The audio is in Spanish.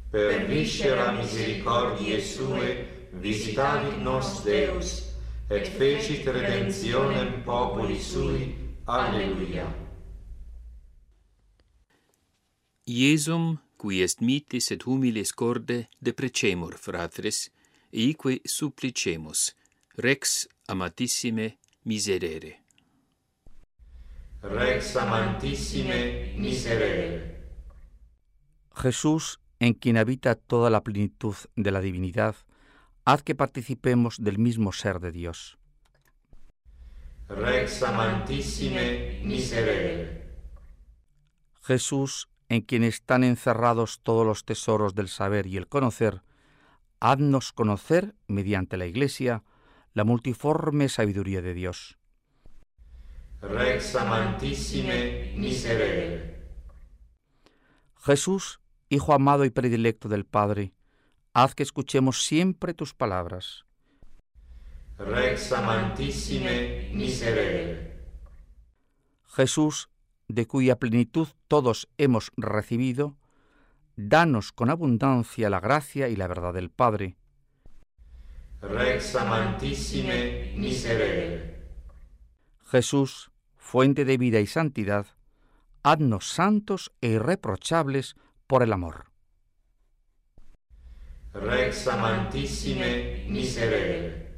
per viscera misericordiae sue, visitavit nos Deus, et fecit redemptionem populi sui. Alleluia. Iesum, qui est mitis et humilis corde, deprecemur, fratres, eique supplicemus, Rex amatissime miserere. Rex amatissime miserere. Jesús, en quien habita toda la plenitud de la divinidad, haz que participemos del mismo ser de Dios. Rex amatissime miserere. Jesús, en quien están encerrados todos los tesoros del saber y el conocer, haznos conocer, mediante la Iglesia, la multiforme sabiduría de Dios. Rex amatissime miserere. Jesús, Hijo amado y predilecto del Padre, haz que escuchemos siempre tus palabras. Rex amatissime miserere. Jesús, de cuya plenitud todos hemos recibido, danos con abundancia la gracia y la verdad del Padre. Rex amatissime miserere. Jesús, fuente de vida y santidad, haznos santos e irreprochables por el amor. Rex amatissime miserere.